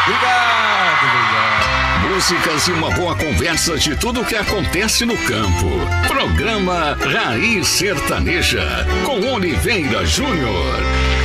Obrigado. Músicas e uma boa conversa de tudo o que acontece no campo. Programa Raiz Sertaneja, com Oliveira Júnior.